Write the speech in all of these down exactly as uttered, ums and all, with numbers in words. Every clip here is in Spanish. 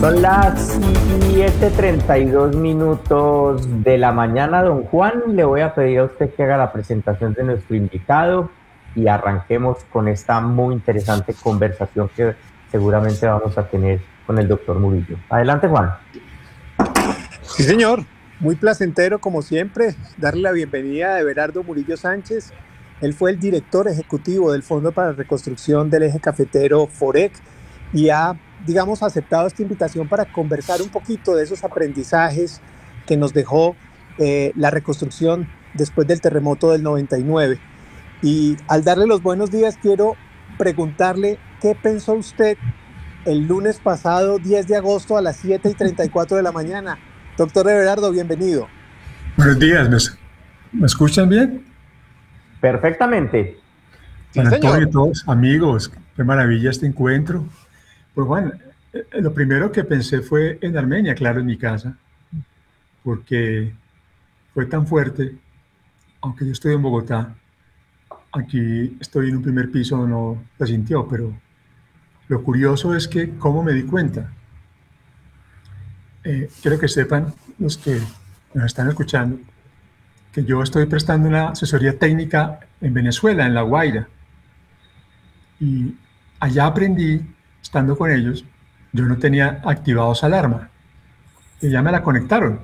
Son las siete treinta y dos minutos de la mañana, don Juan. Le voy a pedir a usted que haga la presentación de nuestro invitado y arranquemos con esta muy interesante conversación que seguramente vamos a tener con el doctor Murillo. Adelante, Juan. Sí, señor. Muy placentero, como siempre, darle la bienvenida a Everardo Murillo Sánchez. Él fue el director ejecutivo del Fondo para la Reconstrucción del Eje Cafetero FOREC y ha, digamos, aceptado esta invitación para conversar un poquito de esos aprendizajes que nos dejó eh, la reconstrucción después del terremoto del noventa y nueve. Y al darle los buenos días, quiero preguntarle qué pensó usted el lunes pasado, diez de agosto, a las siete y treinta y cuatro de la mañana. Doctor Everardo, bienvenido. Buenos días, ¿me, ¿me escuchan bien? Perfectamente. Sí, San Antonio, señor. todos amigos, qué maravilla este encuentro. Pues Juan, eh, lo primero que pensé fue en Armenia, claro, en mi casa, porque fue tan fuerte, aunque yo estoy en Bogotá, aquí estoy en un primer piso, no se sintió, pero lo curioso es que cómo me di cuenta. Eh, quiero que sepan los que nos están escuchando que yo estoy prestando una asesoría técnica en Venezuela, en La Guaira, y allá aprendí, estando con ellos, yo no tenía activados alarma, y ya me la conectaron.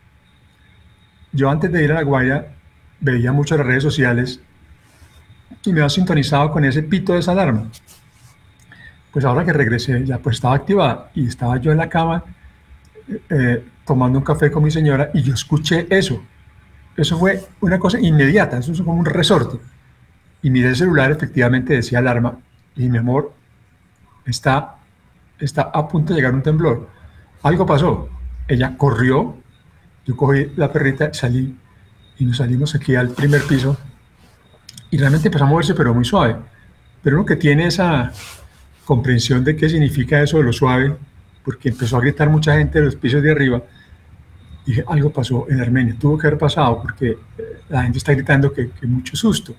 Yo antes de ir a La Guaira veía mucho las redes sociales y me había sintonizado con ese pito de esa alarma. Pues ahora que regresé, ya pues estaba activada y estaba yo en la cama eh, tomando un café con mi señora y yo escuché eso. Eso fue una cosa inmediata, eso fue como un resorte. Y miré el celular, efectivamente decía alarma, y mi amor, está, está a punto de llegar un temblor. Algo pasó. Ella corrió, yo cogí la perrita, salí, y nos salimos aquí al primer piso, y realmente empezó a moverse, pero muy suave. Pero uno que tiene esa comprensión de qué significa eso de lo suave, porque empezó a gritar mucha gente de los pisos de arriba, dije, algo pasó en Armenia, tuvo que haber pasado, porque la gente está gritando que, que mucho susto.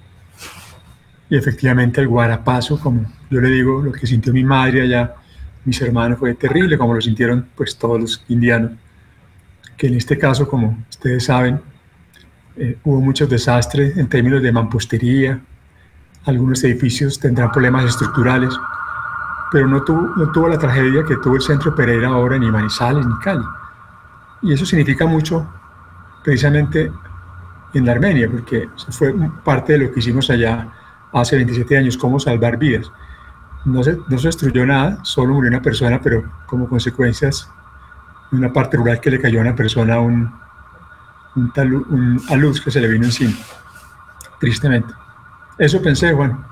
Y efectivamente el guarapazo, como yo le digo, lo que sintió mi madre allá, mis hermanos, fue terrible, como lo sintieron pues todos los indianos, que en este caso, como ustedes saben, eh, hubo muchos desastres en términos de mampostería, algunos edificios tendrán problemas estructurales, pero no tuvo, no tuvo la tragedia que tuvo el Centro Pereira ahora, ni Manizales, ni Cali. Y eso significa mucho precisamente en la Armenia, porque eso fue parte de lo que hicimos allá hace veintisiete años, cómo salvar vidas. No se, no se destruyó nada, solo murió una persona, pero como consecuencias de una parte rural que le cayó a una persona un, un, talu, un aluz que se le vino encima, tristemente. Eso pensé, Juan.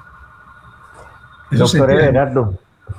Eso Doctor Everardo.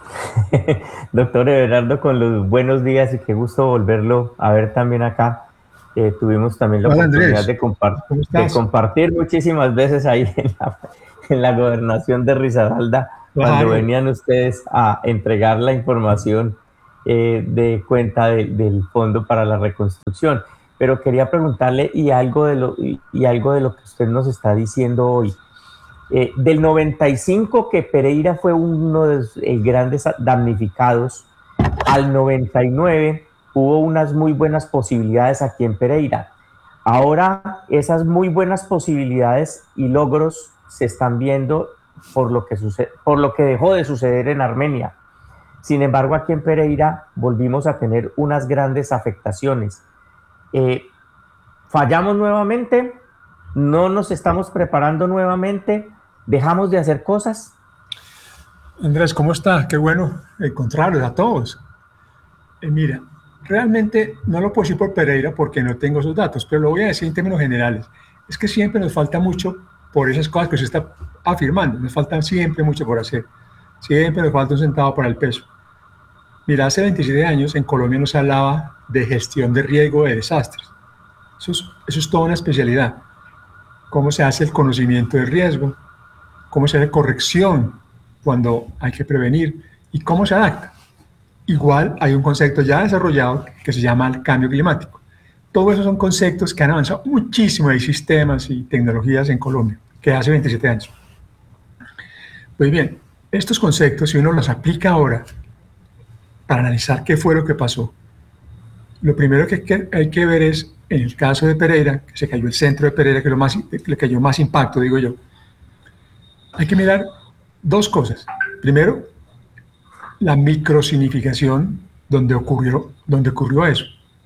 Doctor Everardo, con los buenos días y qué gusto volverlo a ver también acá. Eh, tuvimos también la Hola, oportunidad Andrés. de, compart de compartir muchísimas veces ahí en la, en la gobernación de Risaralda, Claro. cuando venían ustedes a entregar la información eh, de cuenta de, del Fondo para la Reconstrucción. Pero quería preguntarle y algo de lo, y, y algo de lo que usted nos está diciendo hoy. Eh, del noventa y cinco, que Pereira fue uno de los eh, grandes damnificados, al noventa y nueve hubo unas muy buenas posibilidades aquí en Pereira. Ahora esas muy buenas posibilidades y logros se están viendo por lo que, sucede, por lo que dejó de suceder en Armenia. Sin embargo, aquí en Pereira volvimos a tener unas grandes afectaciones. Eh, ¿Fallamos nuevamente? ¿No nos estamos preparando nuevamente? ¿Dejamos de hacer cosas? Andrés, ¿cómo está? Qué bueno encontrarlos a todos. Eh, mira, realmente no lo puedo decir por Pereira porque no tengo esos datos, pero lo voy a decir en términos generales. Es que siempre nos falta mucho por esas cosas que se está afirmando. Nos faltan siempre mucho por hacer. Siempre nos falta un centavo para el peso. Mira, hace veintisiete años en Colombia no se hablaba de gestión de riesgo de desastres. Eso es, eso es toda una especialidad. Cómo se hace el conocimiento del riesgo, cómo se hace corrección cuando hay que prevenir y cómo se adapta. Igual hay un concepto ya desarrollado que se llama el cambio climático. Todos esos son conceptos que han avanzado muchísimo. Hay sistemas y tecnologías en Colombia, que hace veintisiete años. Pues bien, estos conceptos, si uno los aplica ahora para analizar qué fue lo que pasó. Lo primero que, que hay que ver es, en el caso de Pereira, que se cayó el centro de Pereira, que lo más, le cayó más impacto, digo yo, hay que mirar dos cosas. Primero, la microsignificación donde ocurrió, donde ocurrió eso.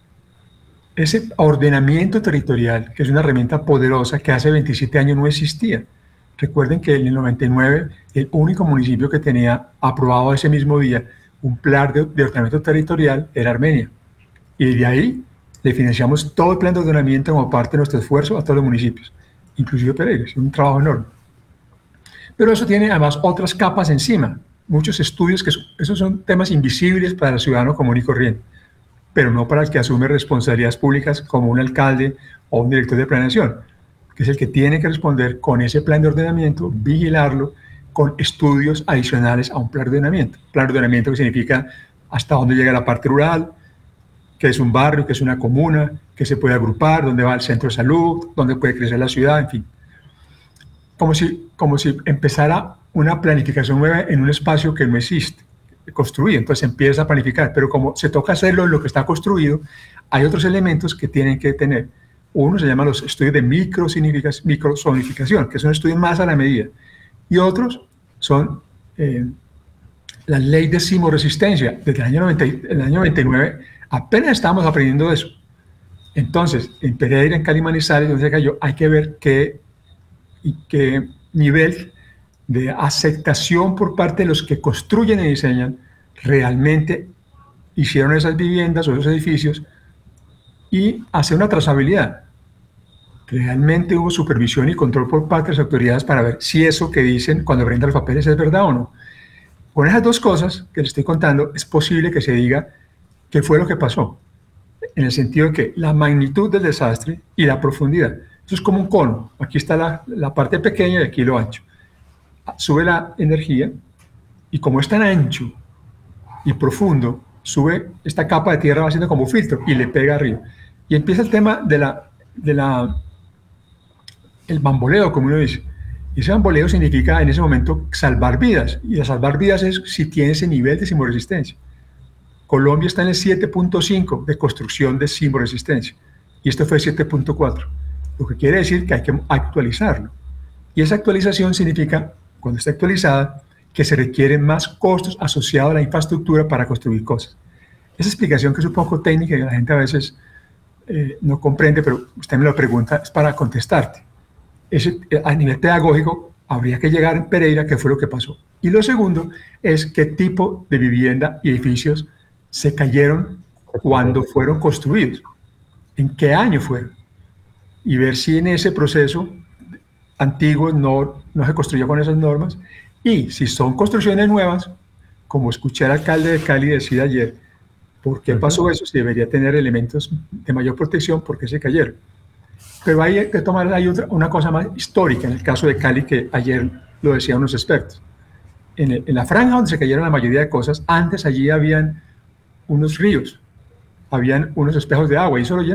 Ese ordenamiento territorial, que es una herramienta poderosa que hace veintisiete años no existía. Recuerden que en el noventa y nueve el único municipio que tenía aprobado ese mismo día un plan de, de ordenamiento territorial era Armenia. Y de ahí le financiamos todo el plan de ordenamiento como parte de nuestro esfuerzo a todos los municipios, inclusive Pereira. Es un trabajo enorme. Pero eso tiene además otras capas encima. Muchos estudios que son, esos son temas invisibles para el ciudadano común y corriente, pero no para el que asume responsabilidades públicas como un alcalde o un director de planeación, que es el que tiene que responder con ese plan de ordenamiento, vigilarlo con estudios adicionales a un plan de ordenamiento. Plan de ordenamiento que significa hasta dónde llega la parte rural, qué es un barrio, qué es una comuna, qué se puede agrupar, dónde va el centro de salud, dónde puede crecer la ciudad, en fin. Como si, como si empezara una planificación nueva en un espacio que no existe, construido. Entonces empieza a planificar, pero como se toca hacerlo en lo que está construido, hay otros elementos que tienen que tener. Uno se llama los estudios de microzonificación, que son estudios más a la medida, y otros son eh, la ley de sismoresistencia. Desde el año, noventa, el año noventa y nueve apenas estamos aprendiendo eso. Entonces, en Pereira, en Cali, Manizales, donde se cayó, hay que ver qué, y qué nivel de aceptación por parte de los que construyen y diseñan realmente hicieron esas viviendas o esos edificios, y hacer una trazabilidad. Realmente hubo supervisión y control por parte de las autoridades para ver si eso que dicen cuando brindan los papeles es verdad o no. Con esas dos cosas que les estoy contando, es posible que se diga qué fue lo que pasó, en el sentido de que la magnitud del desastre y la profundidad. Eso es como un cono. Aquí está la, la parte pequeña y aquí lo ancho. Sube la energía y como es tan ancho y profundo, sube esta capa de tierra, va haciendo como filtro y le pega arriba. Y empieza el tema de la, de la, el bamboleo, como uno dice. Y ese bamboleo significa en ese momento salvar vidas. Y la salvar vidas es si tiene ese nivel de sismoresistencia. Colombia está en el siete punto cinco de construcción de sismoresistencia. Y esto fue siete punto cuatro. Lo que quiere decir que hay que actualizarlo. Y esa actualización significa, cuando está actualizada, que se requieren más costos asociados a la infraestructura para construir cosas. Esa explicación, que es un poco técnica y la gente a veces eh, no comprende, pero usted me lo pregunta, es para contestarte. Ese, a nivel pedagógico, habría que llegar en Pereira qué fue lo que pasó. Y lo segundo es qué tipo de vivienda y edificios se cayeron cuando fueron construidos, en qué año fueron, y ver si en ese proceso antiguo no, no se construyó con esas normas, y si son construcciones nuevas, como escuché al alcalde de Cali decir ayer, ¿por qué pasó eso? Si debería tener elementos de mayor protección, ¿por qué se cayeron? Pero hay que tomar hay otra, una cosa más histórica en el caso de Cali, que ayer lo decían unos expertos. En, el, en la franja donde se cayeron la mayoría de cosas, antes allí habían unos ríos, habían unos espejos de agua, y eso lo